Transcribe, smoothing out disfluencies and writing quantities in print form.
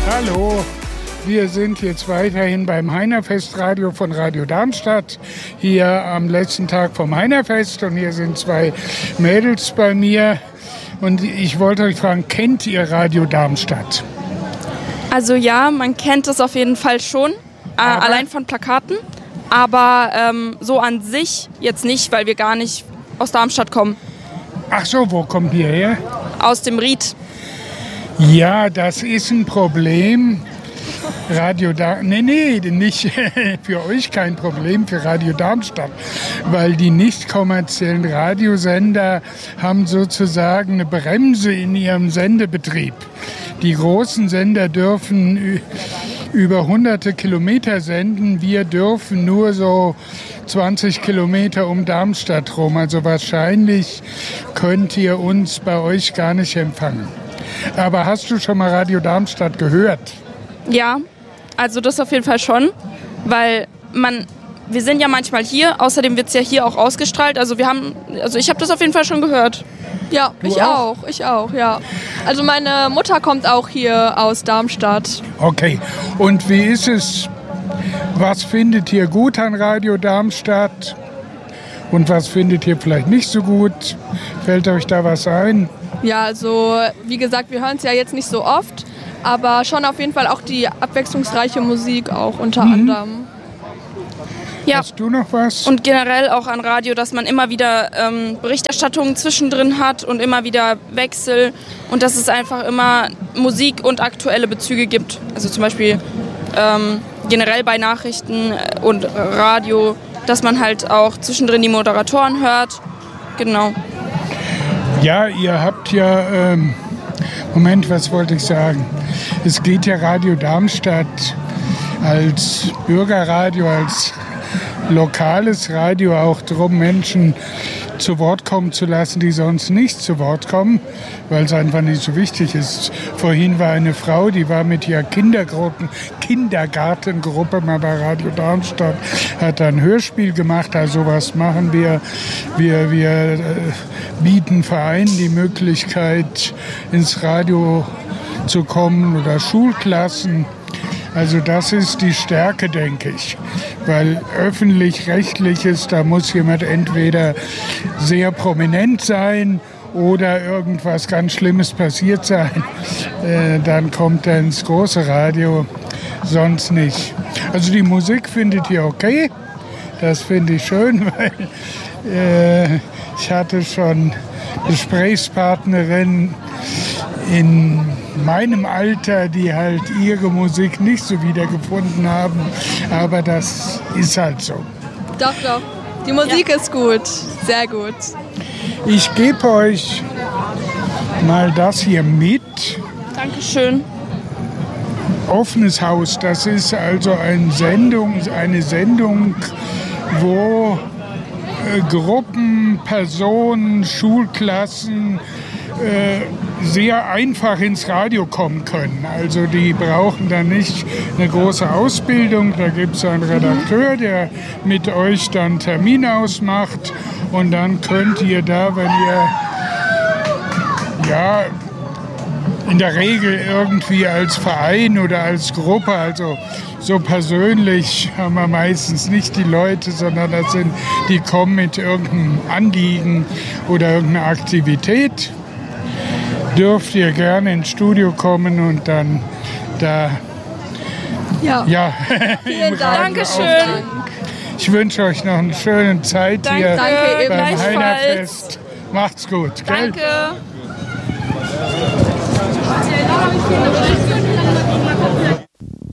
Hallo, wir sind jetzt weiterhin beim Heinerfestradio von Radio Darmstadt, hier am letzten Tag vom Heinerfest, und hier sind zwei Mädels bei mir und ich wollte euch fragen, kennt ihr Radio Darmstadt? Also ja, man kennt es auf jeden Fall schon, allein von Plakaten, aber so an sich jetzt nicht, weil wir gar nicht aus Darmstadt kommen. Ach so, wo kommt ihr her? Aus dem Ried. Ja, das ist ein Problem. Nicht für euch kein Problem, für Radio Darmstadt, weil die nicht kommerziellen Radiosender haben sozusagen eine Bremse in ihrem Sendebetrieb. Die großen Sender dürfen über hunderte Kilometer senden, wir dürfen nur so 20 Kilometer um Darmstadt rum, also wahrscheinlich könnt ihr uns bei euch gar nicht empfangen. Aber hast du schon mal Radio Darmstadt gehört? Ja, also das auf jeden Fall schon, weil wir sind ja manchmal hier, außerdem wird es ja hier auch ausgestrahlt, also ich habe das auf jeden Fall schon gehört. Ja, ich auch, ja. Also meine Mutter kommt auch hier aus Darmstadt. Okay, und wie ist es, was findet ihr gut an Radio Darmstadt und was findet ihr vielleicht nicht so gut? Fällt euch da was ein? Ja, also wie gesagt, wir hören es ja jetzt nicht so oft, aber schon auf jeden Fall auch die abwechslungsreiche Musik auch unter anderem. Ja. Hast du noch was? Und generell auch an Radio, dass man immer wieder Berichterstattungen zwischendrin hat und immer wieder Wechsel und dass es einfach immer Musik und aktuelle Bezüge gibt. Also zum Beispiel generell bei Nachrichten und Radio, dass man halt auch zwischendrin die Moderatoren hört. Genau. Ja, ihr habt ja, was wollte ich sagen? Es geht ja Radio Darmstadt als Bürgerradio, als lokales Radio auch darum, Menschen zu Wort kommen zu lassen, die sonst nicht zu Wort kommen, weil es einfach nicht so wichtig ist. Vorhin war eine Frau, die war mit ihrer Kindergartengruppe mal bei Radio Darmstadt, hat ein Hörspiel gemacht, also sowas machen wir. Wir bieten Vereinen die Möglichkeit, ins Radio zu kommen oder Schulklassen. Also das ist die Stärke, denke ich, weil öffentlich-rechtliches, da muss jemand entweder sehr prominent sein oder irgendwas ganz Schlimmes passiert sein, dann kommt er ins große Radio, sonst nicht. Also die Musik findet ihr okay, das finde ich schön, weil ich hatte schon Gesprächspartnerinnen in meinem Alter, die halt ihre Musik nicht so wiedergefunden haben. Aber das ist halt so. Doch. Die Musik ist gut. Sehr gut. Ich gebe euch mal das hier mit. Dankeschön. Offenes Haus, das ist also eine Sendung, wo Gruppen, Personen, Schulklassen sehr einfach ins Radio kommen können. Also die brauchen dann nicht eine große Ausbildung. Da gibt es einen Redakteur, der mit euch dann Termine ausmacht. Und dann könnt ihr da, wenn ihr in der Regel irgendwie als Verein oder als Gruppe, also so persönlich haben wir meistens nicht die Leute, sondern die kommen mit irgendeinem Anliegen oder irgendeiner Aktivität. Dürft ihr gerne ins Studio kommen und dann da Vielen Dank. Dankeschön. Ich wünsche euch noch eine schöne Zeit hier Danke, beim gleichfalls. Heinerfest. Macht's gut. Danke. Gell?